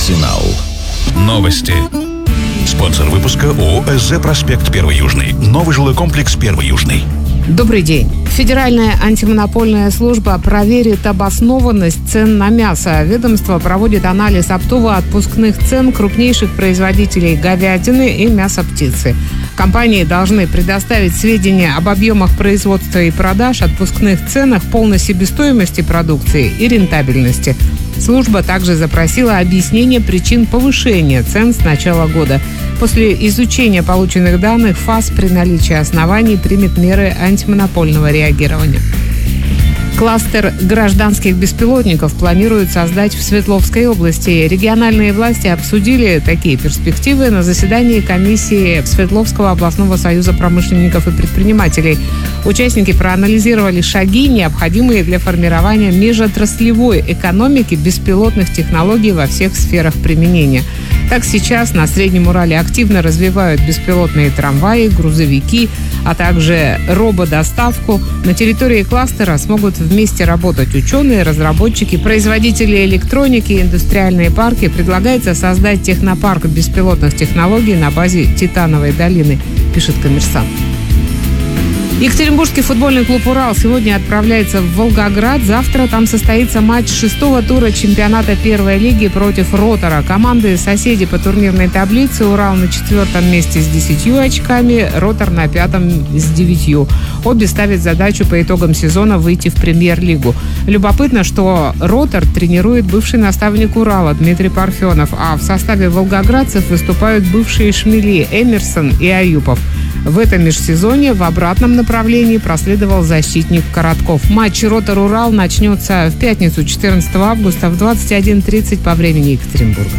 Арсенал. Новости. Спонсор выпуска ООО «СЗ Проспект 1 Южный». Новый жилой комплекс 1 Южный. Добрый день. Федеральная антимонопольная служба проверит обоснованность цен на мясо. Ведомство проводит анализ оптово-отпускных цен крупнейших производителей говядины и мяса птицы. Компании должны предоставить сведения об объемах производства и продаж, отпускных ценах, полной себестоимости продукции и рентабельности. Служба также запросила объяснение причин повышения цен с начала года. После изучения полученных данных ФАС при наличии оснований примет меры антимонопольного реагирования. Кластер гражданских беспилотников планируют создать в Свердловской области. Региональные власти обсудили такие перспективы на заседании комиссии Свердловского областного союза промышленников и предпринимателей. Участники проанализировали шаги, необходимые для формирования межотраслевой экономики беспилотных технологий во всех сферах применения. Так, сейчас на Среднем Урале активно развивают беспилотные трамваи, грузовики, а также рободоставку. На территории кластера смогут вместе работать ученые, разработчики, производители электроники и индустриальные парки. Предлагается создать технопарк беспилотных технологий на базе Титановой долины, пишет «Коммерсант». Екатеринбургский футбольный клуб «Урал» сегодня отправляется в Волгоград. Завтра там состоится матч 6-го тура чемпионата первой лиги против «Ротора». Команды-соседи по турнирной таблице. «Урал» на 4-м месте с 10 очками, «Ротор» на 5-м с 9. Обе ставят задачу по итогам сезона выйти в премьер-лигу. Любопытно, что «Ротор» тренирует бывший наставник «Урала» Дмитрий Парфенов, а в составе волгоградцев выступают бывшие шмели Эмерсон и Аюпов. В этом межсезонье в обратном направлении проследовал защитник Коротков. Матч «Ротор-Урал» начнется в пятницу, 14 августа в 21:30 по времени Екатеринбурга.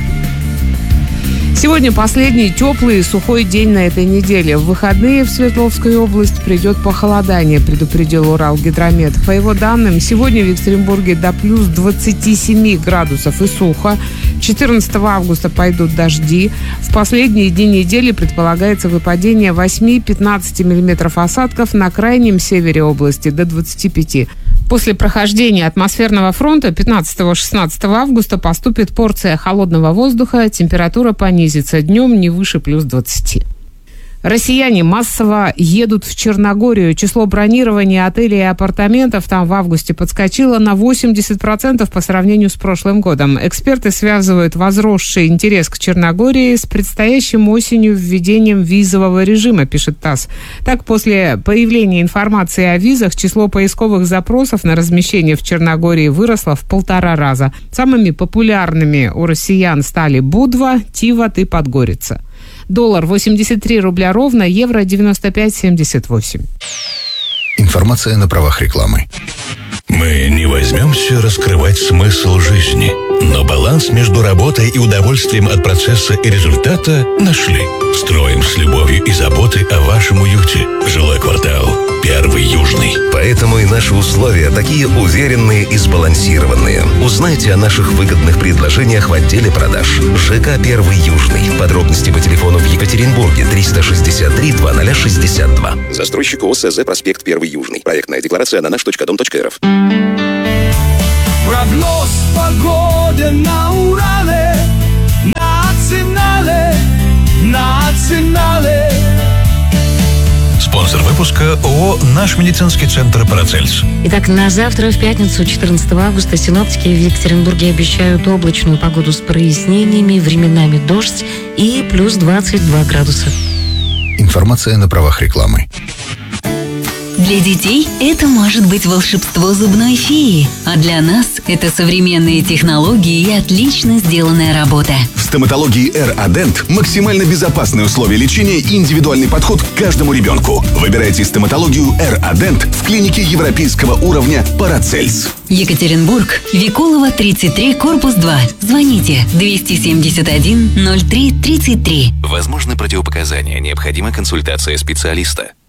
Сегодня последний теплый и сухой день на этой неделе. В выходные в Свердловскую область придет похолодание, предупредил Уралгидромет. По его данным, сегодня в Екатеринбурге до плюс 27 градусов и сухо. 14 августа пойдут дожди. В последние дни недели предполагается выпадение 8-15 мм осадков на крайнем севере области до 25. После прохождения атмосферного фронта 15-16 августа поступит порция холодного воздуха, температура понизится днем не выше плюс 20. Россияне массово едут в Черногорию. Число бронирования отелей и апартаментов там в августе подскочило на 80% по сравнению с прошлым годом. Эксперты связывают возросший интерес к Черногории с предстоящим осенью введением визового режима, пишет ТАСС. Так, после появления информации о визах число поисковых запросов на размещение в Черногории выросло в 1,5 раза. Самыми популярными у россиян стали Будва, Тивот и Подгорица. Доллар 83 рубля ровно, евро 95,78. Информация на правах рекламы. Мы не возьмемся раскрывать смысл жизни, но баланс между работой и удовольствием от процесса и результата нашли. Строим с любовью и заботой о вашем уюте. Жилой квартал 1 Южный. Поэтому и наши условия такие уверенные и сбалансированные. Узнайте о наших выгодных предложениях в отделе продаж. ЖК 1 Южный. Подробности по телефону в Екатеринбурге 363 2062. Застройщик ООО «СЗ Проспект 1 Южный». Проектная декларация на наш.дом.рф. Прогноз погоды на Урале. Национале. Спонсор выпуска ООО «Наш медицинский центр Парацельс». Итак, на завтра, в пятницу, 14 августа, синоптики в Екатеринбурге обещают облачную погоду с прояснениями, временами дождь и плюс 22 градуса. Информация на правах рекламы. Для детей это может быть волшебство зубной феи, а для нас это современные технологии и отлично сделанная работа. В стоматологии R-Adent максимально безопасные условия лечения и индивидуальный подход к каждому ребенку. Выбирайте стоматологию R-Adent в клинике европейского уровня Парацельс. Екатеринбург, Викулова, 33, корпус 2. Звоните 271 03 33. Возможны противопоказания, необходима консультация специалиста.